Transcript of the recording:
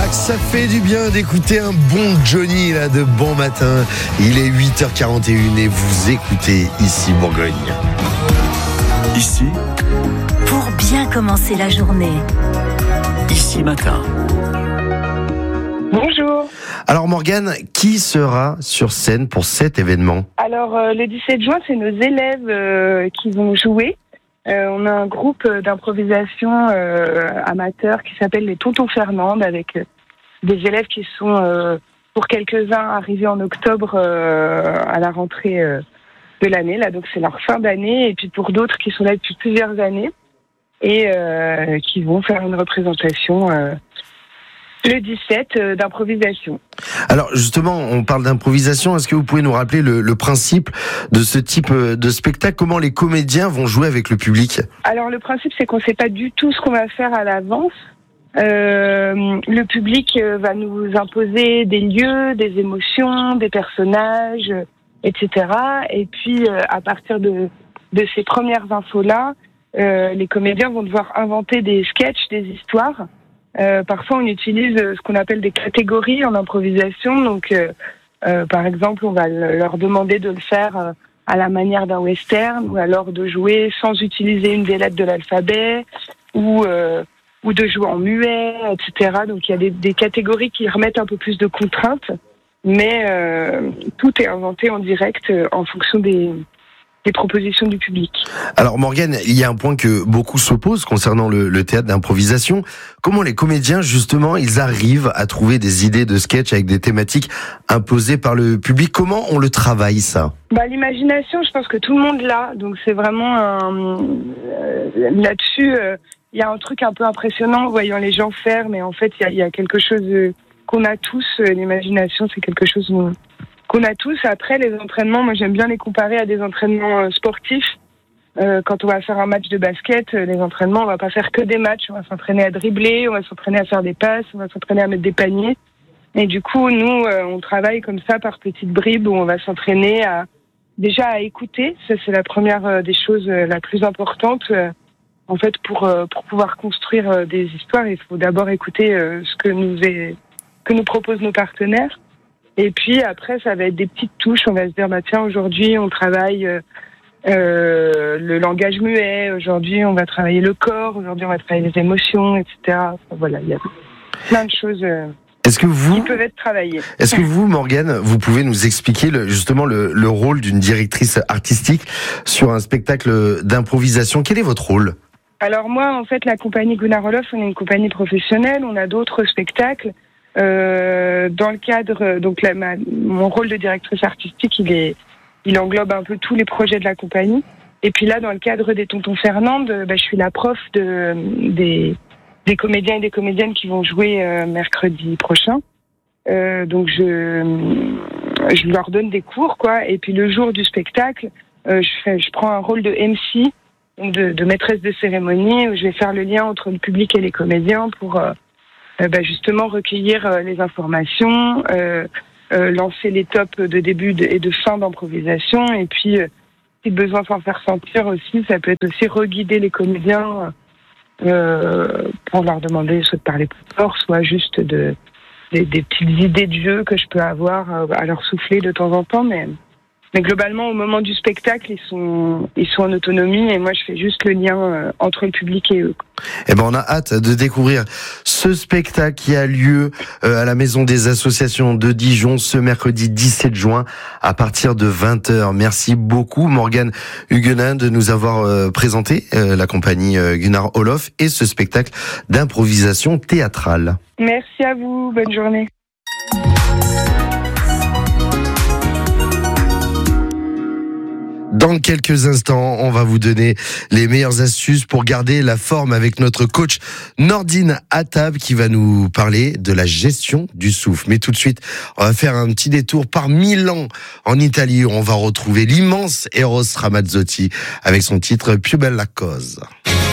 que ça fait du bien d'écouter un bon Johnny là de bon matin. Il est 8h41 et vous écoutez ici Bourgogne. Ici, pour bien commencer la journée. Ici Matin. Bonjour. Alors Morgane, qui sera sur scène pour cet événement ? Alors le 17 juin, c'est nos élèves qui vont jouer. On a un groupe d'improvisation amateur qui s'appelle les Tontons Fernandes avec des élèves qui sont pour quelques-uns arrivés en octobre à la rentrée de l'année. Là, donc c'est leur fin d'année, et puis pour d'autres qui sont là depuis plusieurs années et qui vont faire une représentation le 17 d'improvisation. Alors justement, on parle d'improvisation. Est-ce que vous pouvez nous rappeler le principe de ce type de spectacle ? Comment les comédiens vont jouer avec le public ? Alors le principe, c'est qu'on ne sait pas du tout ce qu'on va faire à l'avance. Le public va nous imposer des lieux, des émotions, des personnages, etc. Et puis à partir de ces premières infos-là, les comédiens vont devoir inventer des sketchs, des histoires. Parfois, on utilise ce qu'on appelle des catégories en improvisation. Donc, par exemple, on va leur demander de le faire à la manière d'un western, ou alors de jouer sans utiliser une des lettres de l'alphabet, ou de jouer en muet, etc. Donc, il y a des catégories qui remettent un peu plus de contraintes, mais tout est inventé en direct en fonction des propositions du public. Alors Morgane, il y a un point que beaucoup s'opposent concernant le théâtre d'improvisation. Comment les comédiens, justement, ils arrivent à trouver des idées de sketch avec des thématiques imposées par le public ? Comment on le travaille, ça ? L'imagination, je pense que tout le monde l'a. Donc c'est vraiment là-dessus, il y a un truc un peu impressionnant en voyant les gens faire, mais en fait, il y a quelque chose qu'on a tous. L'imagination, c'est quelque chose qu'on a tous. Après, les entraînements, moi j'aime bien les comparer à des entraînements sportifs. Quand on va faire un match de basket, les entraînements, on va pas faire que des matchs. On va s'entraîner à dribbler, on va s'entraîner à faire des passes, on va s'entraîner à mettre des paniers. Et du coup, nous, on travaille comme ça par petites bribes où on va s'entraîner déjà à écouter. Ça, c'est la première des choses la plus importante. En fait, pour pouvoir construire des histoires, il faut d'abord écouter ce que nous proposent nos partenaires. Et puis après, ça va être des petites touches. On va se dire, tiens, aujourd'hui, on travaille le langage muet. Aujourd'hui, on va travailler le corps. Aujourd'hui, on va travailler les émotions, etc. Enfin, voilà, il y a plein de choses qui peuvent être travaillées. Est-ce que vous, Morgane, vous pouvez nous expliquer justement le rôle d'une directrice artistique sur un spectacle d'improvisation ? Quel est votre rôle ? Alors moi, en fait, la compagnie Gunnar Olof, on est une compagnie professionnelle. On a d'autres spectacles. Dans le cadre, donc mon rôle de directrice artistique, il englobe un peu tous les projets de la compagnie. Et puis là, dans le cadre des Tontons Fernandes, je suis la prof des comédiens et des comédiennes qui vont jouer mercredi prochain. Donc je leur donne des cours, quoi. Et puis le jour du spectacle, je prends un rôle de MC, donc de maîtresse de cérémonie, où je vais faire le lien entre le public et les comédiens pour justement recueillir les informations, lancer les tops de début et de fin d'improvisation, et puis si besoin s'en faire sentir aussi, ça peut être aussi reguider les comédiens pour leur demander soit de parler plus fort, soit juste des petites idées de jeu que je peux avoir à leur souffler de temps en temps, mais globalement, au moment du spectacle, ils sont en autonomie, et moi, je fais juste le lien entre le public et eux. Eh ben, on a hâte de découvrir ce spectacle qui a lieu à la Maison des Associations de Dijon ce mercredi 17 juin à partir de 20h. Merci beaucoup, Morgane Huguenin, de nous avoir présenté la compagnie Gunnar Olof et ce spectacle d'improvisation théâtrale. Merci à vous. Bonne journée. Dans quelques instants, on va vous donner les meilleures astuces pour garder la forme avec notre coach Nordine Attab qui va nous parler de la gestion du souffle. Mais tout de suite, on va faire un petit détour par Milan, en Italie, où on va retrouver l'immense Eros Ramazzotti avec son titre Più bella cosa.